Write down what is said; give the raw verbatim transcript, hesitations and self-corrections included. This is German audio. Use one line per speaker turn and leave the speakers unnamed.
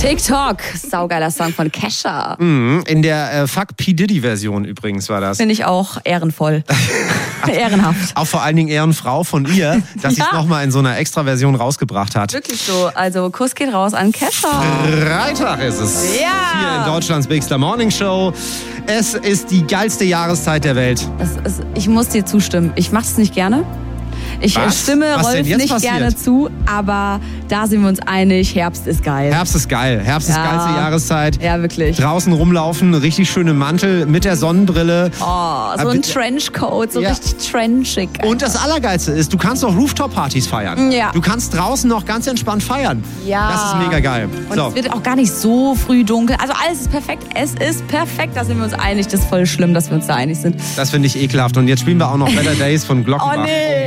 TikTok, saugeiler Song von Kesha.
Mhm, in der äh, Fuck P. Diddy-Version übrigens war das.
Finde ich auch ehrenvoll. Ehrenhaft.
Auch vor allen Dingen Ehrenfrau von ihr, dass
Ja.
sie es nochmal in so einer Extra-Version rausgebracht hat.
Wirklich so. Also Kuss geht raus an Kesha.
Freitag ist es.
Ja.
Hier in Deutschlands Big Star Morning Show. Es ist die geilste Jahreszeit der Welt.
Das ist, ich muss dir zustimmen. Ich mache es nicht gerne. Ich
Was?
stimme
Was denn
Rolf
jetzt
nicht
passiert?
gerne zu, aber da sind wir uns einig, Herbst ist geil.
Herbst ist geil. Herbst ist
Ja.
geilste Jahreszeit.
Ja, wirklich.
Draußen rumlaufen, richtig schöne Mantel mit der Sonnenbrille.
Oh, so ein Trenchcoat, so
Ja.
richtig trenchig.
Und das Allergeilste ist, du kannst auch Rooftop-Partys feiern.
Ja.
Du kannst draußen noch ganz entspannt feiern.
Ja.
Das ist mega geil.
Und
So.
es wird auch gar nicht so früh dunkel. Also alles ist perfekt. Es ist perfekt. Da sind wir uns einig. Das ist voll schlimm, dass wir uns da einig sind.
Das finde ich ekelhaft. Und jetzt spielen wir auch noch Better Days von Glockenbach.
Oh nee.